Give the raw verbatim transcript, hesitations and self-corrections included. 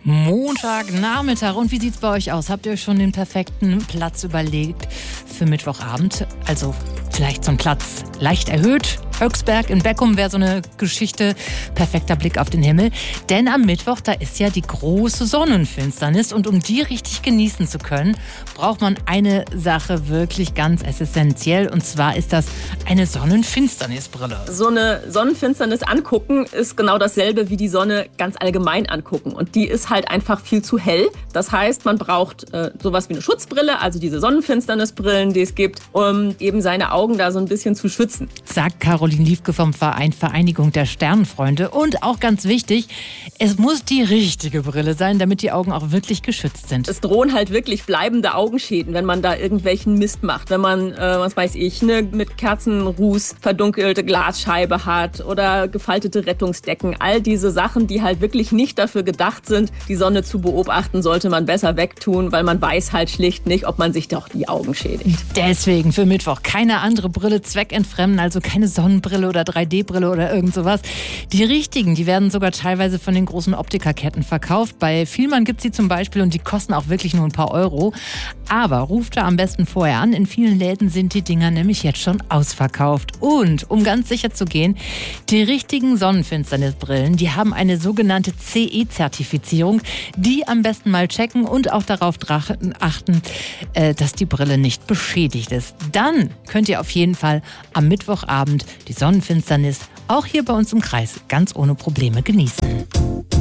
Montagnachmittag. Und wie sieht's bei euch aus? Habt ihr euch schon den perfekten Platz überlegt für Mittwochabend? Also vielleicht so ein Platz leicht erhöht. Höchstberg in Beckum wäre so eine Geschichte. Perfekter Blick auf den Himmel. Denn am Mittwoch, da ist ja die große Sonnenfinsternis. Und um die richtig genießen zu können, braucht man eine Sache wirklich ganz essentiell. Und zwar ist das eine Sonnenfinsternisbrille. So eine Sonnenfinsternis angucken ist genau dasselbe wie die Sonne ganz allgemein angucken. Und die ist halt einfach viel zu hell. Das heißt, man braucht äh, sowas wie eine Schutzbrille, also diese Sonnenfinsternisbrillen, die es gibt, um eben seine Augen da so ein bisschen zu schützen. Sagt Caroline Liefke vom Verein Vereinigung der Sternenfreunde. Und auch ganz wichtig, es muss die richtige Brille sein, damit die Augen auch wirklich geschützt sind. Es drohen halt wirklich bleibende Augenschäden, wenn man da irgendwelchen Mist macht. Wenn man, äh, was weiß ich, ne, mit Kerzenruß verdunkelte Glasscheibe hat oder gefaltete Rettungsdecken. All diese Sachen, die halt wirklich nicht dafür gedacht sind, die Sonne zu beobachten, sollte man besser wegtun, weil man weiß halt schlicht nicht, ob man sich doch die Augen schädigt. Deswegen für Mittwoch keine andere Brille zweckentfremden, also keine Sonnenbrille oder drei D Brille oder irgend sowas. Die richtigen, die werden sogar teilweise von den großen Optikerketten verkauft. Bei Vielmann gibt es sie zum Beispiel und die kosten auch wirklich nur ein paar Euro. Aber ruft da am besten vorher an. In vielen Läden sind die Dinger nämlich jetzt schon ausverkauft. Und um ganz sicher zu gehen, die richtigen Sonnenfinsternisbrillen, die haben eine sogenannte C E-Zertifizierung. Die am besten mal checken und auch darauf achten, dass die Brille nicht beschädigt ist. Dann könnt ihr auf jeden Fall am Mittwochabend die Sonnenfinsternis auch hier bei uns im Kreis ganz ohne Probleme genießen.